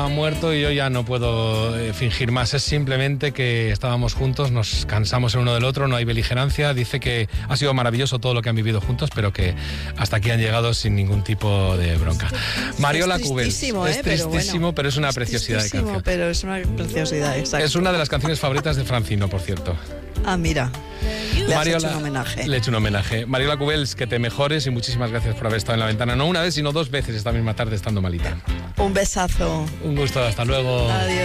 Ha muerto y yo ya no puedo fingir más. Es simplemente que estábamos juntos, nos cansamos el uno del otro, no hay beligerancia. Dice que ha sido maravilloso todo lo que han vivido juntos, pero que hasta aquí han llegado sin ningún tipo de bronca. Mariola Cubels. Es tristísimo, pero es una preciosidad de canción. Pero es una preciosidad, exacto. Es una de las canciones favoritas de Francino, por cierto. Ah, mira. Le has hecho un homenaje. Le he hecho un homenaje. Mariola Cubels, que te mejores y muchísimas gracias por haber estado en La Ventana. No una vez, sino 2 veces esta misma tarde estando malita. Un besazo. Un gusto, hasta luego. Adiós.